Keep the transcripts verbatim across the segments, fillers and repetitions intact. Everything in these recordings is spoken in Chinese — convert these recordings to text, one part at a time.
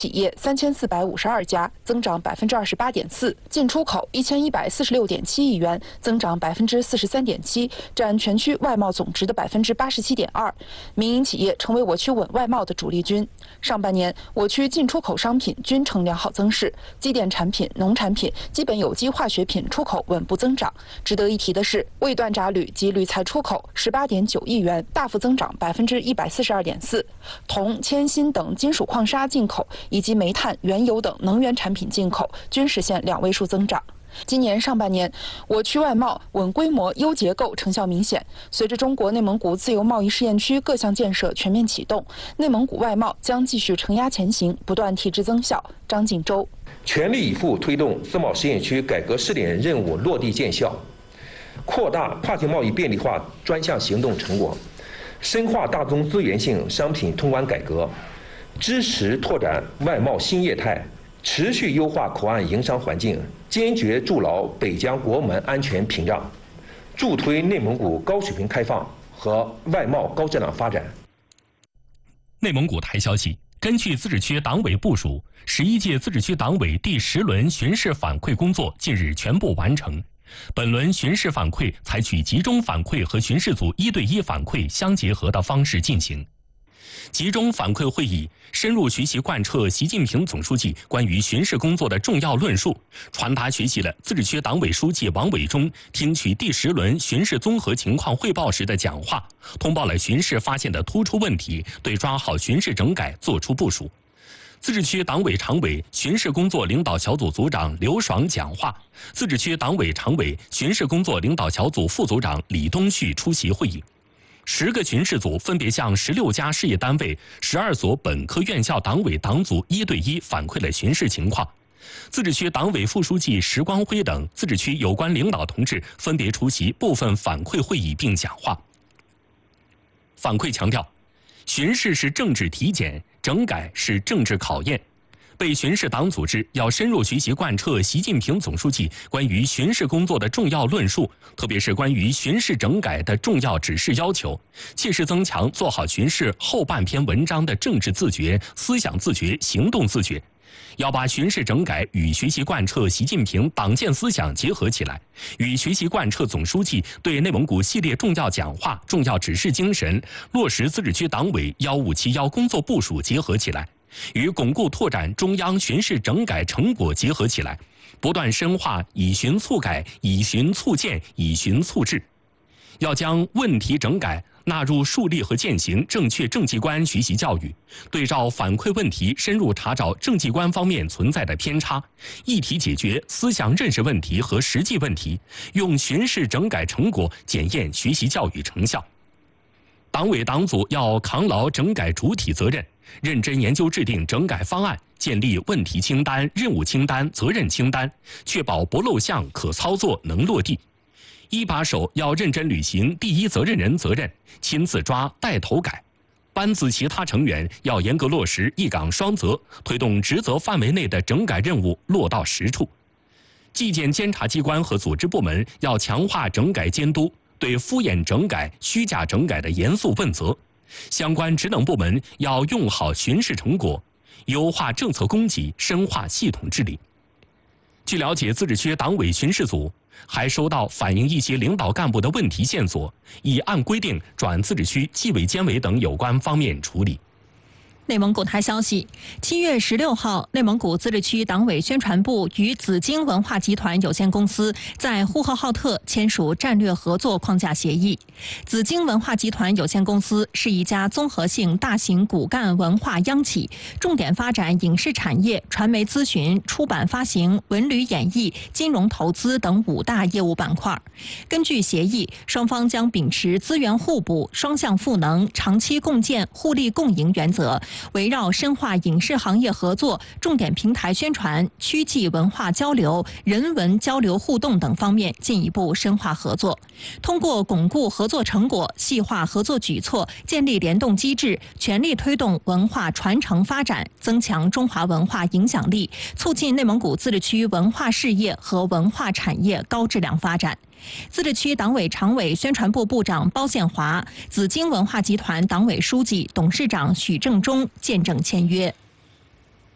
企业三千四百五十二家，增长百分之二十八点四；进出口一千一百四十六点七亿元，增长百分之四十三点七，占全区外贸总值的百分之八十七点二。民营企业成为我区稳外贸的主力军。上半年，我区进出口商品均呈良好增势，机电产品、农产品、基本有机化学品出口稳步增长。值得一提的是，未断轧铝及铝材出口十八点九亿元，大幅增长百分之一百四十二点四。铜、铅、锌等金属矿砂进口以及煤炭、原油等能源产品进口均实现两位数增长。今年上半年，我区外贸稳规模、优结构成效明显。随着中国内蒙古自由贸易试验区各项建设全面启动，内蒙古外贸将继续承压前行，不断提质增效。张晋洲， 全力以赴推动自贸试验区改革试点任务落地见效，扩大跨境贸易便利化专项行动成果，深化大宗资源性商品通关改革。支持拓展外贸新业态，持续优化口岸营商环境，坚决筑牢北疆国门安全屏障，助推内蒙古高水平开放和外贸高质量发展。 内蒙古台消息，根据自治区党委部署，十一届自治区党委第十轮巡视反馈工作近日全部完成。本轮巡视反馈采取集中反馈和巡视组一对一反馈相结合的方式进行。集中反馈会议深入学习贯彻习近平总书记关于巡视工作的重要论述，传达学习了自治区党委书记王伟忠听取第十轮巡视综合情况汇报时的讲话，通报了巡视发现的突出问题，对抓好巡视整改作出部署。自治区党委常委巡视工作领导小组组长刘爽讲话，自治区党委常委巡视工作领导小组副组长李东旭出席会议。十个巡视组分别向十六家事业单位、十二所本科院校党委党组一对一反馈了巡视情况。自治区党委副书记石光辉等自治区有关领导同志分别出席部分反馈会议并讲话。反馈强调，巡视是政治体检，整改是政治考验。被巡视党组织要深入学习贯彻习近平总书记关于巡视工作的重要论述，特别是关于巡视整改的重要指示要求，切实增强做好巡视后半篇文章的政治自觉、思想自觉、行动自觉。要把巡视整改与学习贯彻习近平党建思想结合起来，与学习贯彻总书记对内蒙古系列重要讲话、重要指示精神，落实自治区党委幺五七幺工作部署结合起来，与巩固拓展中央巡视整改成果结合起来，不断深化以巡促改、以巡促建、以巡促治。要将问题整改纳入树立和践行正确政绩观学习教育，对照反馈问题深入查找政绩观方面存在的偏差，一体解决思想认识问题和实际问题，用巡视整改成果检验学习教育成效。党委党组要扛牢整改主体责任，认真研究制定整改方案，建立问题清单、任务清单、责任清单，确保不漏项、可操作、能落地。一把手要认真履行第一责任人责任，亲自抓、带头改。班子其他成员要严格落实一岗双责，推动职责范围内的整改任务落到实处。纪检监察机关和组织部门要强化整改监督，对敷衍整改、虚假整改的严肃问责。相关职能部门要用好巡视成果，优化政策供给，深化系统治理。据了解，自治区党委巡视组还收到反映一些领导干部的问题线索，已按规定转自治区纪委监委等有关方面处理。 内蒙古台消息，七月十六号，内蒙古自治区党委宣传部与紫荆文化集团有限公司在呼和浩特签署战略合作框架协议。紫荆文化集团有限公司是一家综合性大型骨干文化央企，重点发展影视产业、传媒咨询、出版发行、文旅演艺、金融投资等五大业务板块。根据协议，双方将秉持资源互补、双向赋能、长期共建、互利共赢原则，围绕深化影视行业合作、重点平台宣传、区际文化交流、人文交流互动等方面进一步深化合作。通过巩固合作成果、细化合作举措、建立联动机制，全力推动文化传承发展，增强中华文化影响力，促进内蒙古自治区文化事业和文化产业高质量发展。自治区党委常委、宣传部部长包宪华、紫荆文化集团党委书记、董事长许正忠见证签约。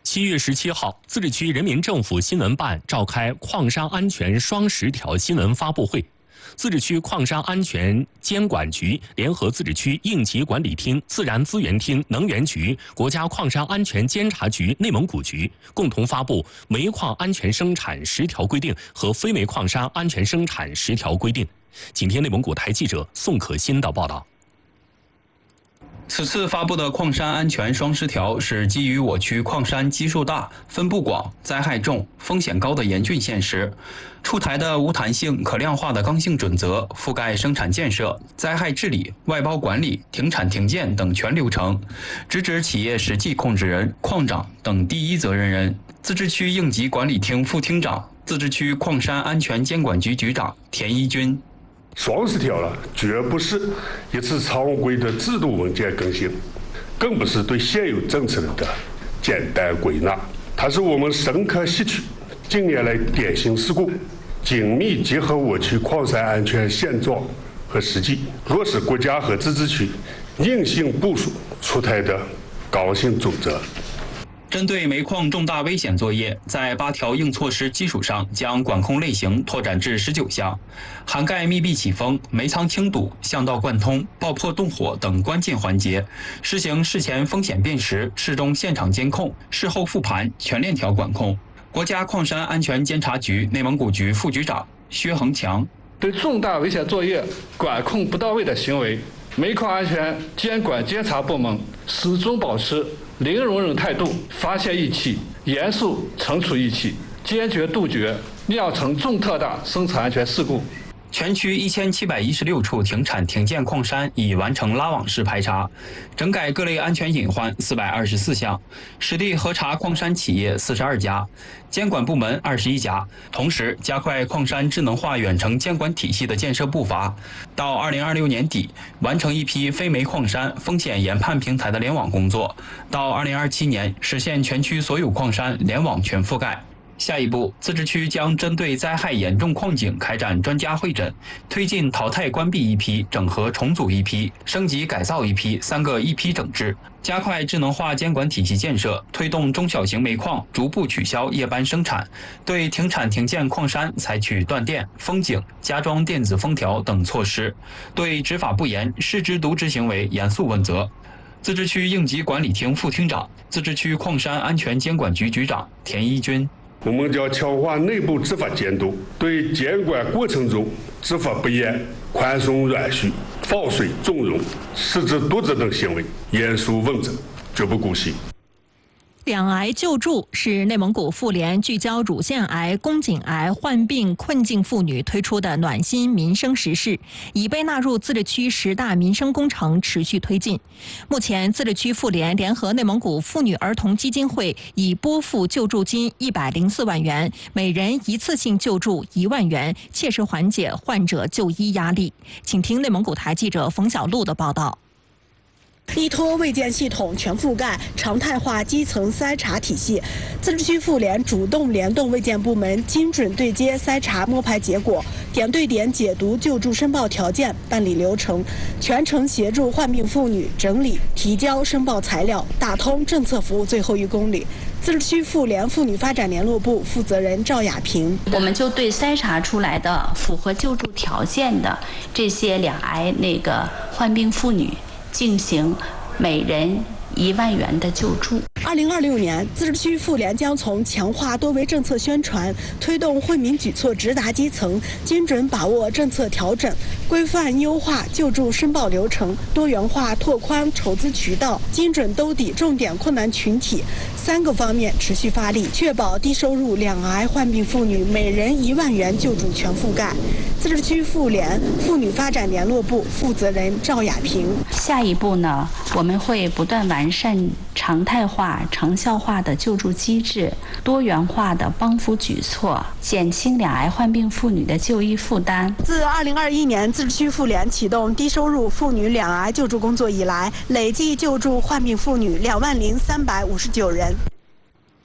七月十七号，自治区人民政府新闻办召开矿山安全双十条新闻发布会。自治区矿山安全监管局联合自治区应急管理厅、自然资源厅、能源局、国家矿山安全监察局、内蒙古局共同发布《煤矿安全生产十条规定》和《非煤矿山安全生产十条规定》。请听内蒙古台记者宋可欣的报道。 此次发布的矿山安全双十条是基于我区矿山基数大、分布广、灾害重、风险高的严峻现实，出台的无弹性、可量化的刚性准则，覆盖生产建设、灾害治理、外包管理、停产停建等全流程，直指企业实际控制人、矿长等第一责任人。自治区应急管理厅副厅长、自治区矿山安全监管局局长田一军。 双十条了，绝不是一次常规的制度文件更新，更不是对现有政策的简单归纳，它是我们深刻吸取近年来典型事故，紧密结合我区矿山安全现状和实际，落实国家和自治区硬性部署出台的刚性准则。 针对煤矿重大危险作业，在八条硬措施基础上，将管控类型拓展至十九项，涵盖密闭起风、煤仓清堵、巷道贯通、爆破动火等关键环节，实行事前风险辨识、事中现场监控、事后复盘全链条管控。国家矿山安全监察局内蒙古局副局长薛恒强对重大危险作业管控不到位的行为，煤矿安全监管监察部门始终保持零容忍态度，发现异气，严肃惩处异气，坚决杜绝酿成重特大生产安全事故。 全区一千七百一十六处停产停建矿山已完成拉网式排查，整改各类安全隐患四百二十四项，实地核查矿山企业四十二家，监管部门二十一家。同时，加快矿山智能化远程监管体系的建设步伐，到二零二六年底完成一批非煤矿山风险研判平台的联网工作，到二零二七年实现全区所有矿山联网全覆盖。下一步，自治区将针对灾害严重矿井开展专家会诊，推进淘汰关闭一批、整合重组一批、升级改造一批三个一批整治，加快智能化监管体系建设，推动中小型煤矿逐步取消夜班生产，对停产停建矿山采取断电、封井、加装电子封条等措施，对执法不严、失职渎职行为严肃问责。自治区应急管理厅副厅长、自治区矿山安全监管局局长田一军。 我们将强化内部执法监督，对监管过程中执法不严、宽松软续、放水纵容、失职渎职等行为严肃问责，绝不姑息。 两癌救助是内蒙古妇联聚焦乳腺癌、宫颈癌患病困境妇女推出的暖心民生实事，已被纳入自治区十大民生工程，持续推进。目前，自治区妇联联合内蒙古妇女儿童基金会已拨付救助金一百零四万元，每人一次性救助一万元，切实缓解患者就医压力。请听内蒙古台记者冯小璐的报道。 依托卫健系统全覆盖、常态化基层筛查体系，自治区妇联主动联动卫健部门，精准对接筛查摸排结果，点对点解读救助申报条件、办理流程，全程协助患病妇女整理、提交申报材料，打通政策服务最后一公里。自治区妇联妇女发展联络部负责人赵雅萍， 我们就对筛查出来的符合救助条件的这些两癌那个患病妇女进行每人一万元的救助。 二零二六年，自治区妇联将从强化多维政策宣传、推动惠民举措直达基层，精准把握政策调整，规范优化救助申报流程，多元化拓宽筹资渠道，精准兜底重点困难群体三个方面持续发力，确保低收入两癌患病妇女每人一万元救助全覆盖。自治区妇联妇女发展联络部负责人赵雅萍， 下一步呢，我们会不断完善常态化、长效化的救助机制，多元化的帮扶举措，减轻两癌患病妇女的就医负担。 自二零二一年自治区妇联启动低收入妇女两癌救助工作以来，累计救助患病妇女两万零三百五十九人。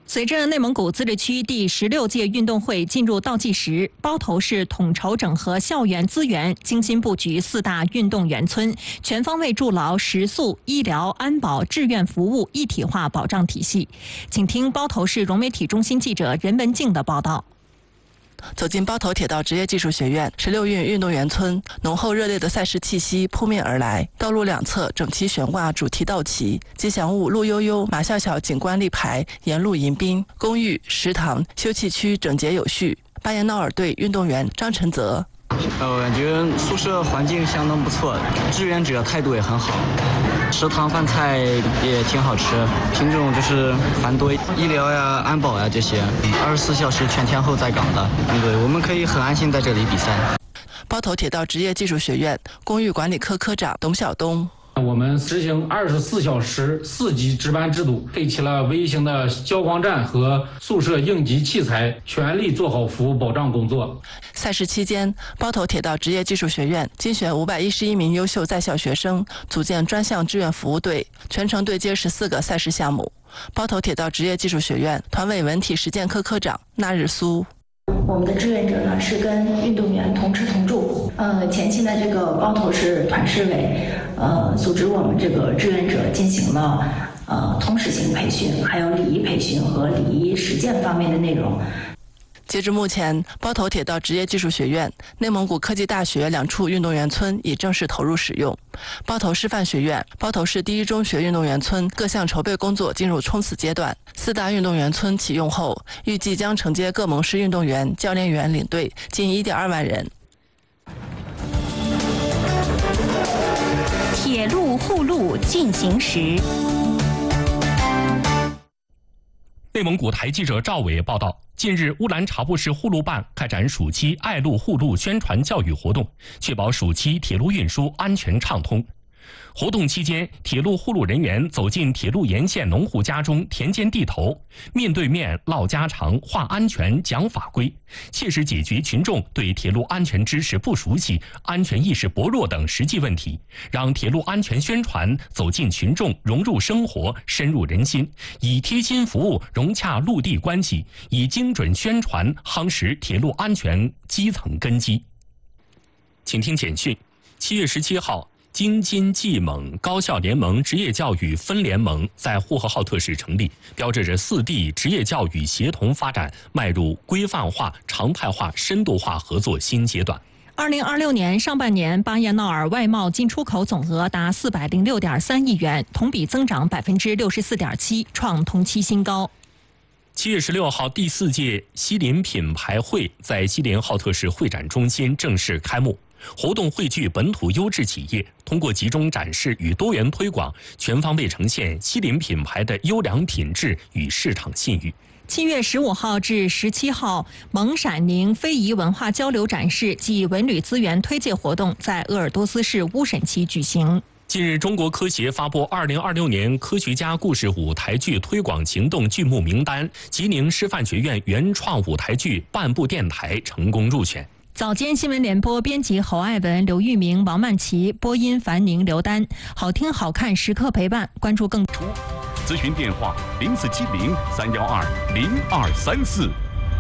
随着内蒙古自治区第十六届运动会进入倒计时，包头市统筹整合校园资源，精心布局四大运动员村，全方位筑牢食宿、医疗、安保、志愿服务一体化保障体系。请听包头市融媒体中心记者任文静的报道。 走进包头铁道职业技术学院十六运运动员村，浓厚热烈的赛事气息扑面而来。道路两侧整齐悬挂主题道旗，吉祥物陆悠悠、马笑笑景观立牌沿路迎宾，公寓、食堂、休憩区整洁有序。巴彦淖尔队运动员张晨泽。 呃，我感觉宿舍环境相当不错，志愿者态度也很好，食堂饭菜也挺好吃，品种就是繁多，医疗呀、安保呀这些，二十四小时全天候在岗的，对，我们可以很安心在这里比赛。 包头铁道职业技术学院公寓管理科科长董晓东。 我们实行二十四小时四级值班制度，配齐了微型的交光站和宿舍应急器材，全力做好服务保障工作。 赛事期间，包头铁道职业技术学院精选五百一十一名优秀在校学生，组建专项志愿服务队，全程对接十四个赛事项目。包头铁道职业技术学院团委文体实践科科长纳日苏。 我们的志愿者呢是跟运动员同吃同住。呃，前期呢，这个包头市团市委呃组织我们这个志愿者进行了呃通识性培训，还有礼仪培训和礼仪实践方面的内容。 截至目前，包头铁道职业技术学院、内蒙古科技大学两处运动员村已正式投入使用。包头师范学院、包头市第一中学运动员村各项筹备工作进入冲刺阶段。四大运动员村启用后，预计将承接各盟市运动员、教练员领队近 一点二万人。 铁路护路进行时。 内蒙古台记者赵伟报道，近日乌兰察布市护路办开展暑期爱路护路宣传教育活动，确保暑期铁路运输安全畅通。活动期间，铁路护路人员走进铁路沿线农户家中田间地头，面对面唠家常、话安全、讲法规，切实解决群众对铁路安全知识不熟悉、安全意识薄弱等实际问题，让铁路安全宣传走进群众、融入生活、深入人心，以贴心服务融洽陆地关系，以精准宣传夯实铁路安全基层根基。请听简讯：七月十七号。京津冀蒙高校联盟职业教育分联盟在呼和浩特市成立，标志着四地职业教育协同发展迈入规范化、常态化、深度化合作新阶段。 二零二六年上半年，巴彦淖尔外贸进出口总额达四百零六点三亿元，同比增长百分之六十四点七，创同期新高。 七月十六号，第四届西林品牌会在锡林浩特市会展中心正式开幕。活动汇聚本土优质企业，通过集中展示与多元推广，全方位呈现锡林品牌的优良品质与市场信誉。 七月十五号至十七号，蒙陕宁非遗文化交流展示暨文旅资源推介活动在鄂尔多斯市乌审旗举行。 近日，中国科协发布二零二六年科学家故事舞台剧推广行动剧目名单，吉宁师范学院原创舞台剧《半部电台》成功入选。 早间新闻联播编辑侯爱文、刘玉明、王曼琪，播音樊宁、刘丹，好听好看时刻陪伴，关注更多。 咨询电话零四七零三幺二零二三四。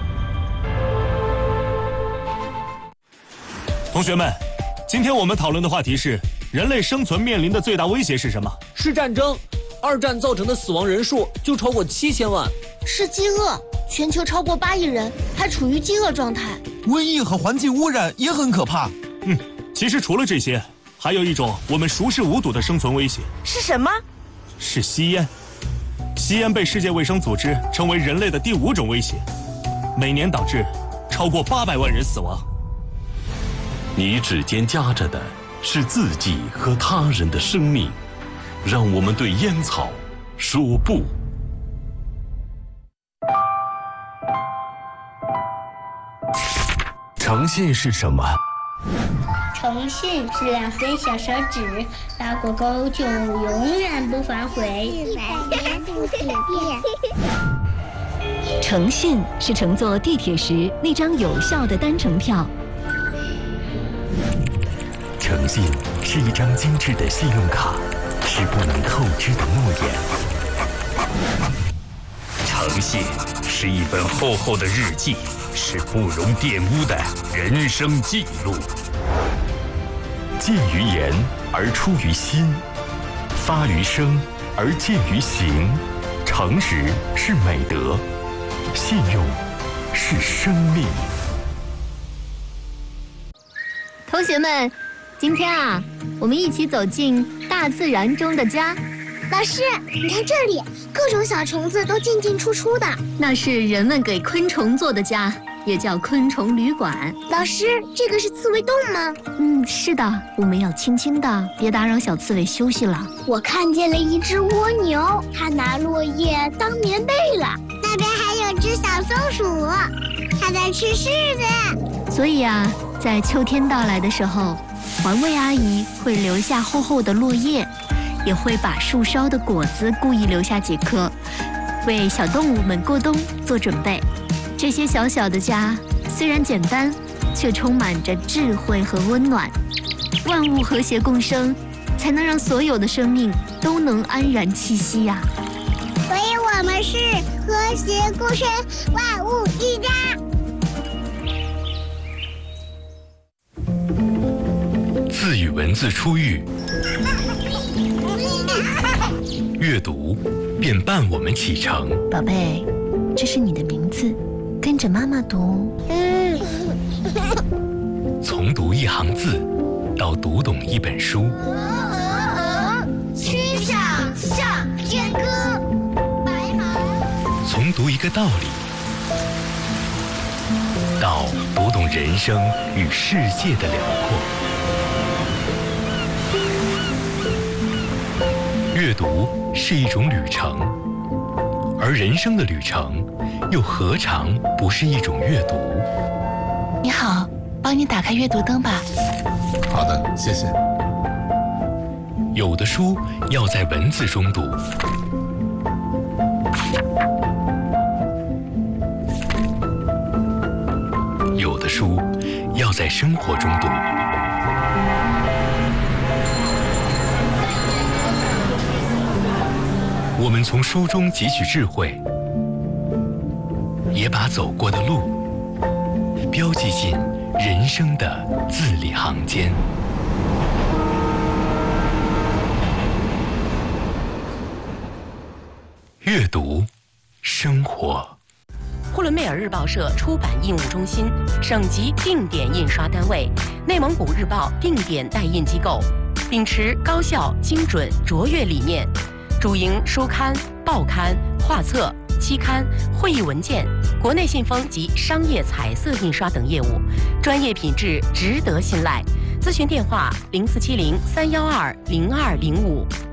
同学们，今天我们讨论的话题是：人类生存面临的最大威胁是什么？ 是战争。二战造成的死亡人数就超过七千万。 是饥饿，全球超过八亿人还处于饥饿状态。 瘟疫和环境污染也很可怕。 嗯，其实除了这些，还有一种我们熟视无睹的生存威胁。 是什么？ 是吸烟。吸烟被世界卫生组织称为人类的第五种威胁，每年导致超过八百万人死亡。 你指尖夹着的是自己和他人的生命，让我们对烟草说不。 诚信是什么？ 诚信是两根小手指拉过钩就永远不反悔，一百年不许变。 诚信是乘坐地铁时那张有效的单程票。 诚信是一张精致的信用卡，是不能透支的诺言。 呈现是一本厚厚的日记，是不容玷污的人生记录。 见于言而出于心，发于声而见于行。诚实是美德，信用是生命。 同学们，今天啊，我们一起走进大自然中的家。 老师，你看这里，各种小虫子都进进出出的。 那是人们给昆虫做的家，也叫昆虫旅馆。 老师，这个是刺猬洞吗？ 嗯，是的，我们要轻轻的，别打扰小刺猬休息了。 我看见了一只蜗牛，它拿落叶当棉被了。那边还有只小松鼠，它在吃柿子。 所以啊，在秋天到来的时候，环卫阿姨会留下厚厚的落叶，也会把树梢的果子故意留下几颗，为小动物们过冬做准备。这些小小的家虽然简单，却充满着智慧和温暖。万物和谐共生，才能让所有的生命都能安然栖息呀、啊。 所以我们是和谐共生，万物一家。 字与文字出狱，阅读便伴我们启程。 宝贝，这是你的名字，跟着妈妈读。嗯。 从读一行字，到读懂一本书。 曲项向天歌，白马。 从读一个道理，到读懂人生与世界的辽阔。阅读是一种旅程，而人生的旅程又何尝不是一种阅读？ 你好，帮你打开阅读灯吧。 好的，谢谢。 有的书要在文字中读，有的书要在生活中读。我们从书中汲取智慧，也把走过的路标记进人生的字里行间。阅读，生活。 呼伦贝尔日报社出版印务中心，省级定点印刷单位，内蒙古日报定点代印机构，秉持高效、精准、卓越理念。主营书刊、报刊、画册、期刊、会议文件、国内信封及商业彩色印刷等业务，专业品质值得信赖。咨询电话：零四七零三幺二零二零五。